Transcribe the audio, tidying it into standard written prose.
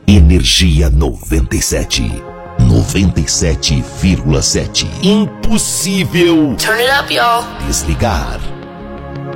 Energia 97. 97,7. Impossível Turn it up, y'all. desligar.